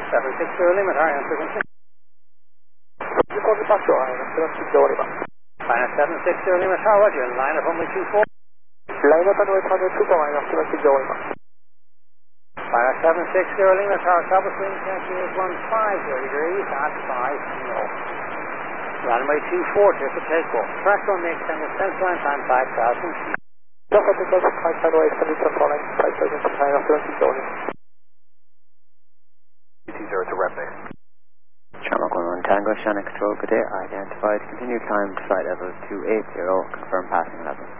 760 Lima Tower, frequency. Report back to Ireland, 760 Lima. Final 760 Lima Tower, what are you in line up runway 24? Line up on runway 24, Ireland, 760 Lima. Final 760 Lima Tower, South Swing, temperature is 150 degrees, at 5 knots. Runway 24, clear for takeoff. Track on the extended fence line, time 5,000 feet. Just at the close, flight runway extended fence line, 5,000 feet, Ireland, 760 Lima. BT0 to rep base. Shamrock 11 Tango, Shannon Control, good day. Identified. Continue climb to flight level 280, confirm passing level.